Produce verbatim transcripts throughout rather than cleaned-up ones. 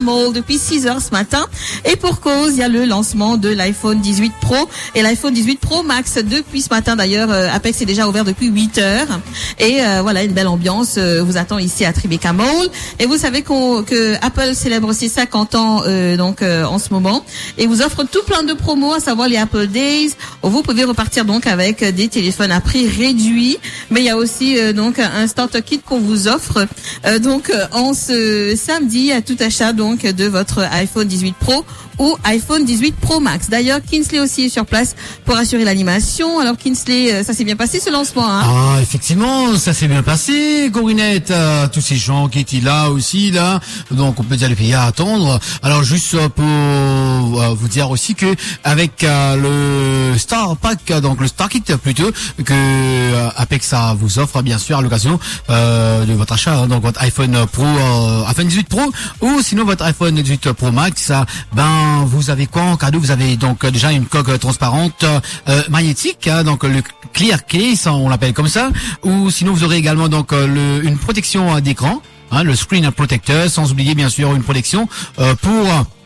Mall depuis six heures ce matin. Et pour cause, il y a le lancement de l'iPhone dix-huit Pro et l'iPhone dix-huit Pro Max depuis ce matin. D'ailleurs, euh, Apex est déjà ouvert depuis huit heures. Et euh, voilà, une belle ambiance euh, vous attend ici à Tribeca Mall. Et vous savez qu'on, que Apple célèbre aussi cinquante ans euh, donc euh, en ce moment et vous offre tout plein de promos, à savoir les Apple Days. Vous pouvez repartir donc avec des téléphones à prix réduit, mais il y a aussi euh, donc un starter kit qu'on vous offre euh, donc euh, en ce samedi à tout achat donc de votre iPhone dix-huit Pro ou iPhone dix-huit Pro Max. D'ailleurs, Kinsley aussi est sur place pour assurer l'animation. Alors Kinsley, ça s'est bien passé ce lancement, hein? Ah, effectivement, ça s'est bien passé, Corinette. Euh, tous ces gens qui étaient là aussi, là. Donc, on peut dire les pays à attendre. Alors, juste pour euh, vous dire aussi que avec euh, le Star Pack, donc le Star Kit plutôt, que euh, Apex ça vous offre bien sûr à l'occasion euh, de votre achat, hein, donc votre iPhone Pro, euh, iPhone dix-huit Pro ou sinon votre iPhone dix-huit Pro Max, ça, ben vous avez quoi en cadeau? Vous avez donc déjà une coque transparente euh, magnétique, hein, donc le clear case, on l'appelle comme ça, ou sinon vous aurez également donc le, une protection d'écran, hein, le screen protector, sans oublier bien sûr une protection euh, pour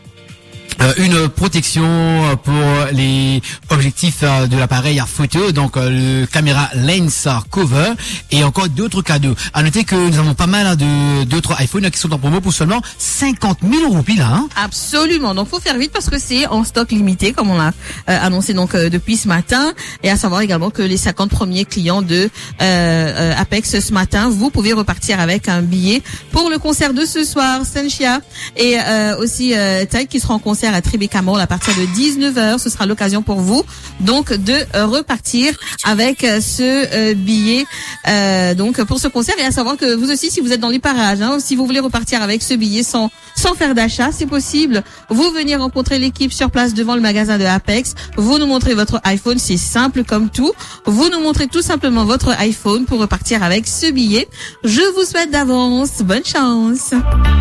Euh, une protection pour les objectifs euh, de l'appareil à photo, donc euh, le caméra lens cover et encore d'autres cadeaux. À noter que nous avons pas mal hein, de d'autres iPhones qui sont en promo pour seulement cinquante mille roupies là. Hein. Absolument. Donc faut faire vite parce que c'est en stock limité comme on l'a euh, annoncé donc euh, depuis ce matin. Et à savoir également que les cinquante premiers clients de euh, euh, Apex ce matin, vous pouvez repartir avec un billet pour le concert de ce soir. Senchia et euh, aussi euh, Taïk qui sera en concert à Tribeca Mall à partir de dix-neuf heures. Ce sera l'occasion pour vous donc de euh, repartir avec euh, ce euh, billet euh, donc pour ce concert. Et à savoir que vous aussi, si vous êtes dans les parages, hein, si vous voulez repartir avec ce billet sans sans faire d'achat, c'est possible. Vous venez rencontrer l'équipe sur place devant le magasin de Apex. Vous nous montrez votre iPhone, c'est simple comme tout. Vous nous montrez tout simplement votre iPhone pour repartir avec ce billet. Je vous souhaite d'avance bonne chance.